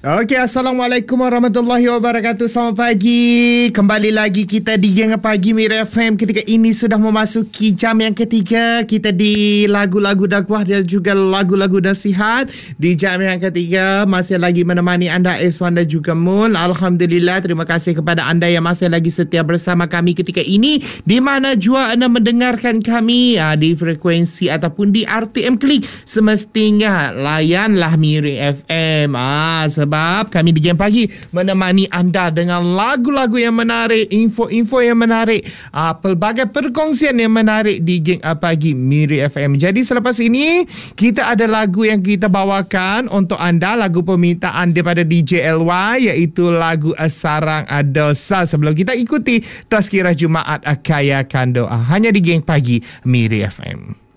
Okey, Assalamualaikum warahmatullahi wabarakatuh. Selamat pagi. Kembali lagi kita di Geng Pagi Miri FM. Ketika ini sudah memasuki jam yang ketiga. Kita di lagu-lagu dakwah dan juga lagu-lagu nasihat. Di jam yang ketiga masih lagi menemani anda Eswan dan juga Mul. Alhamdulillah, terima kasih kepada anda yang masih lagi setia bersama kami ketika ini. Di mana jua anda mendengarkan kami di frekuensi ataupun di RTM Klik. Semestinya layanlah Miri FM. Sebab kami di Jam Pagi menemani anda dengan lagu-lagu yang menarik, info-info yang menarik, pelbagai perkongsian yang menarik di Geng Pagi Miri FM. Jadi selepas ini kita ada lagu yang kita bawakan untuk anda, lagu permintaan daripada DJ LY, iaitu lagu Sarang Dosa. Sebelum kita ikuti Tazkirah Jumaat Kaya Kando hanya di Geng Pagi Miri FM.